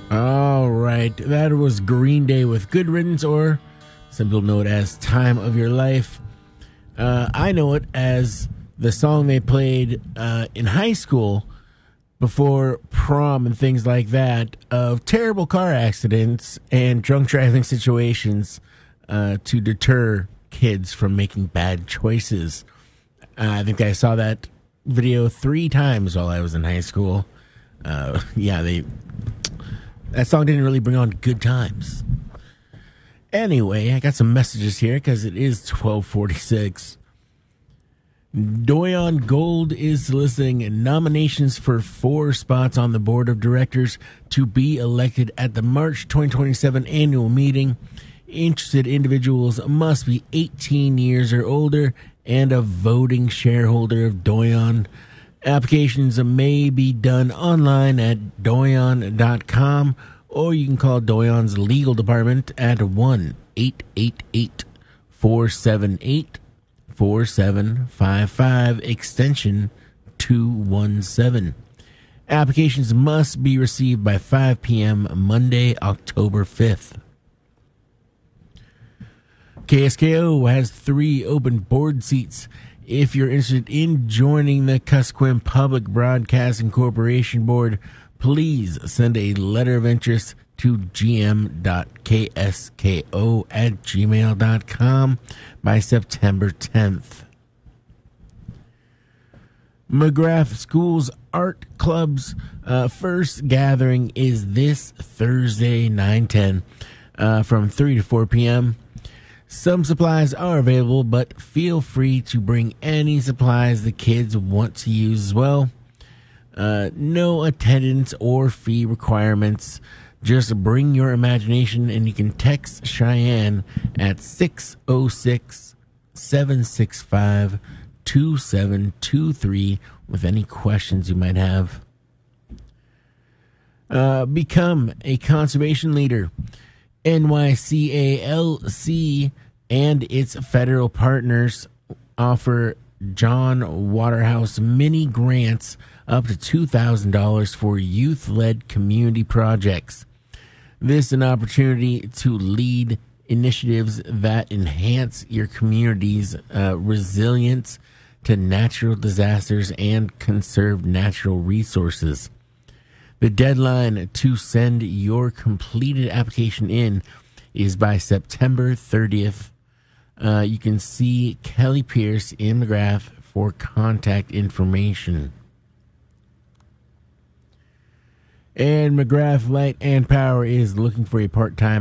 All right, that was Green Day with Good Riddance, or some people know it as Time of Your Life. I know it as the song they played in high school before prom and things like that, of terrible car accidents and drunk driving situations to deter kids from making bad choices. I think I saw that video 3 times while I was in high school. That song didn't really bring on good times. Anyway, I got some messages here because it is 12:46. Doyon Gold is soliciting nominations for 4 spots on the board of directors to be elected at the March 2027 annual meeting. Interested individuals must be 18 years or older and a voting shareholder of Doyon. Applications may be done online at doyon.com, or you can call Doyon's legal department at 1-888-478-4755, extension 217. Applications must be received by 5 p.m. Monday, October 5th. KSKO has 3 open board seats. If you're interested in joining the Kuskokwim Public Broadcasting Corporation Board, please send a letter of interest to gm.ksko@gmail.com by September 10th. McGrath School's Art Club's first gathering is this Thursday, 9/10, from 3 to 4 p.m. Some supplies are available, but feel free to bring any supplies the kids want to use as well. No attendance or fee requirements. Just bring your imagination, and you can text Cheyenne at 606-765-2723 with any questions you might have. Become a conservation leader. NYCALC and its federal partners offer John Waterhouse mini grants up to $2,000 for youth-led community projects. This is an opportunity to lead initiatives that enhance your community's resilience to natural disasters and conserve natural resources. The deadline to send your completed application in is by September 30th. You can see Kelly Pierce in McGrath for contact information. And McGrath Light and Power is looking for a part-time